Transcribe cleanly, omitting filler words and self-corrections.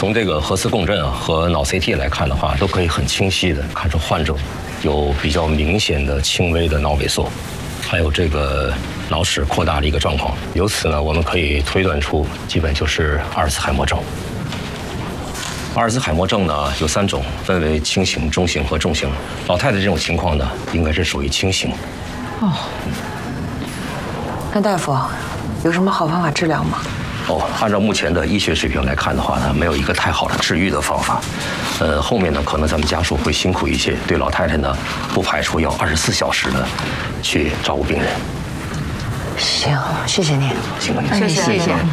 从这个核磁共振和脑 CT 来看的话，都可以很清晰的看出患者有比较明显的轻微的脑萎缩，还有这个脑室扩大的一个状况。由此呢，我们可以推断出，基本就是阿尔茨海默症。阿尔茨海默症呢有3种，分为轻型、中型和重型。老太太这种情况呢，应该是属于轻型。 哦，那大夫有什么好方法治疗吗？ 按照目前的医学水平来看的话呢，没有一个太好的治愈的方法。后面呢，可能咱们家属会辛苦一些。对老太太呢，不排除要24小时的去照顾病人。 行，谢谢您。 行吧， 谢谢。